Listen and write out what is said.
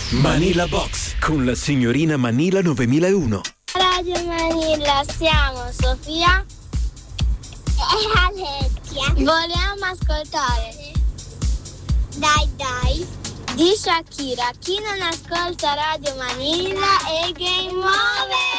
Manila Box con la signorina Manila 9001. Radio Manila, siamo Sofia e Alessia. Vogliamo ascoltare Dai di Shakira. Chi non ascolta Radio Manila è game over.